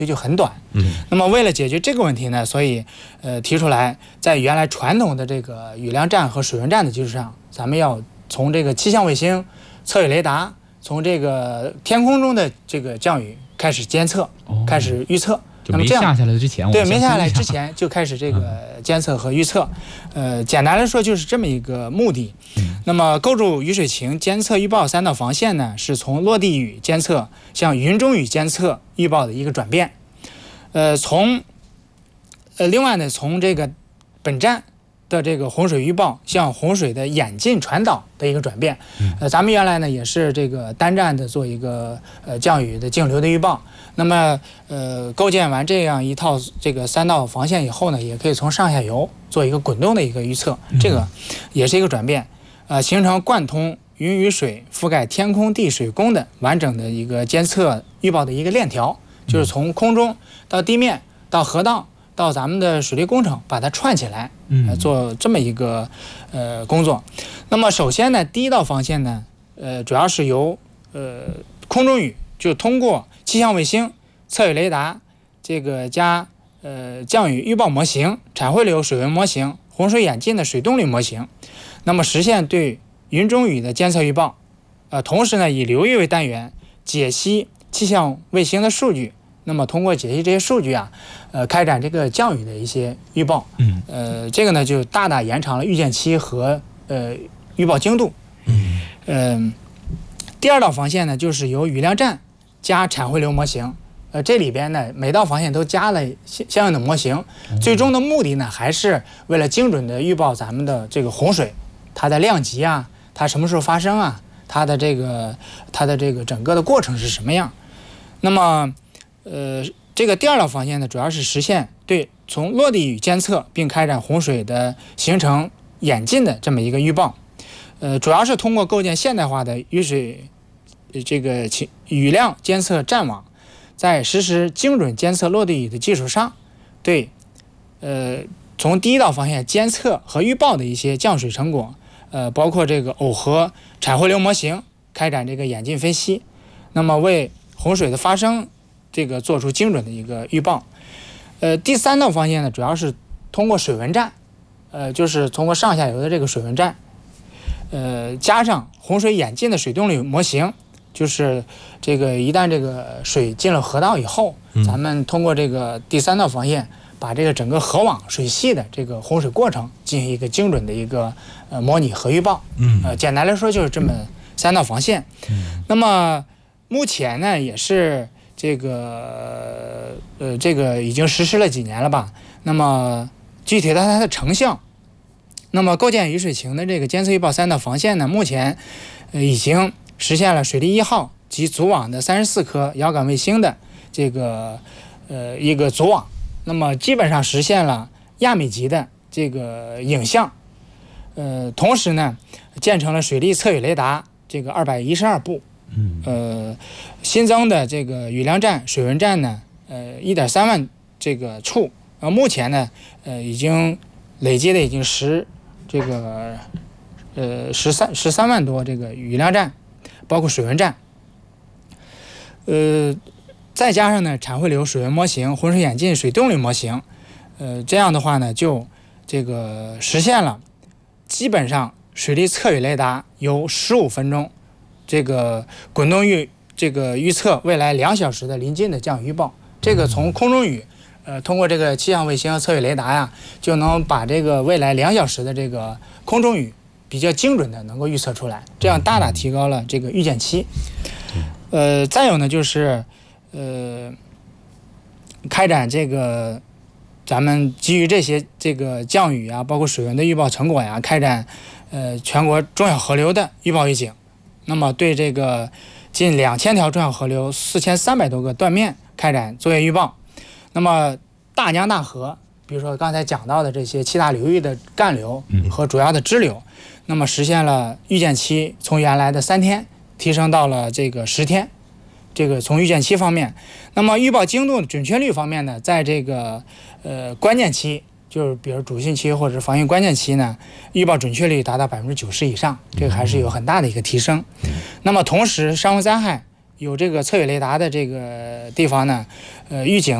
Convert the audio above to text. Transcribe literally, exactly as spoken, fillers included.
就很短。嗯，那么为了解决这个问题呢，所以呃提出来，在原来传统的这个雨量站和水文站的基础上，咱们要从这个气象卫星、测雨雷达，从这个天空中的这个降雨开始监测，哦、开始预测。 就没下下来之前， 对，没下来之前就开始这个监测和预测。嗯、呃，简单来说就是这么一个目的。嗯、那么构筑雨水情监测预报三道防线呢，是从落地雨监测向云中雨监测预报的一个转变。呃，从呃另外呢，从这个本站的这个洪水预报向洪水的演进传导的一个转变。呃，咱们原来呢也是这个单站的做一个呃降雨的径流的预报。那么呃构建完这样一套这个三道防线以后呢，也可以从上下游做一个滚动的一个预测，这个也是一个转变，呃形成贯通云雨水覆盖天空地水宫的完整的一个监测预报的一个链条，就是从空中到地面到河道到咱们的水利工程，把它串起来，呃，做这么一个呃工作。那么首先呢，第一道防线呢，呃，主要是由呃空中雨，就通过气象卫星、测雨雷达，这个加呃降雨预报模型、产汇流水文模型、洪水演进的水动力模型，那么实现对云中雨的监测预报。呃，同时呢，以流域为单元解析气象卫星的数据。那么通过解析这些数据啊，呃，开展这个降雨的一些预报，嗯，呃，这个呢就大大延长了预见期和呃预报精度，嗯，呃，第二道防线呢就是由雨量站加产汇流模型，呃，这里边呢每道防线都加了相应的模型，最终的目的呢还是为了精准的预报咱们的这个洪水，它的量级啊，它什么时候发生啊，它的这个它的这个整个的过程是什么样，那么。呃，这个第二道防线呢，主要是实现对从落地雨监测并开展洪水的形成演进的这么一个预报。呃，主要是通过构建现代化的雨水这个雨量监测站网，在实施精准监测落地雨的基础上，对呃从第一道防线监测和预报的一些降水成果，呃，包括这个耦合产汇流模型，开展这个演进分析，那么为洪水的发生。这个做出精准的一个预报，呃，第三道防线呢，主要是通过水文站，呃，就是通过上下游的这个水文站，呃，加上洪水演进的水动力模型，就是这个一旦这个水进了河道以后，嗯、咱们通过这个第三道防线，把这个整个河网水系的这个洪水过程进行一个精准的一个呃模拟和预报，嗯，呃，简单来说就是这么三道防线，嗯，那么目前呢也是。这个呃，这个已经实施了几年了吧？那么具体的它的成效，那么构建雨水情的这个监测预报三道防线呢，目前呃已经实现了水利一号及组网的三十四颗遥感卫星的这个呃一个组网，那么基本上实现了亚米级的这个影像，呃，同时呢，建成了水利测雨雷达这个二百一十二部。嗯，呃，新增的这个雨量站、水文站呢，呃，一点三万这个处，呃，目前呢，呃，已经累计的已经十这个呃十三十三万多这个雨量站，包括水文站，呃，再加上呢产汇流水文模型、洪水演进水动力模型，呃，这样的话呢，就这个实现了基本上水利测雨雷达由十五分钟。这个滚动预这个预测未来两小时的临近的降雨预报，这个从空中雨，呃，通过这个气象卫星测雨雷达呀，就能把这个未来两小时的这个空中雨比较精准的能够预测出来，这样大大提高了这个预见期。呃，再有呢就是呃，开展这个咱们基于这些这个降雨啊，包括水文的预报成果呀，开展呃全国中小河流的预报预警。那么对这个近两千条中小河流、四千三百多个断面开展作业预报。那么大江大河，比如说刚才讲到的这些七大流域的干流和主要的支流，嗯、那么实现了预见期从原来的三天提升到了这个十天。这个从预见期方面，那么预报精度准确率方面呢，在这个呃关键期。就是比如主汛期或者防御关键期呢，预报准确率达到百分之九十以上，这个还是有很大的一个提升。那么同时，山洪灾害有这个测雨雷达的这个地方呢，呃，预警